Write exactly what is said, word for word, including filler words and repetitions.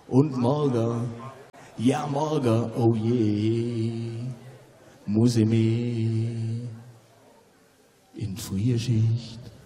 Und morgen, ja morgen, oh je, muss ich mich in Frühschicht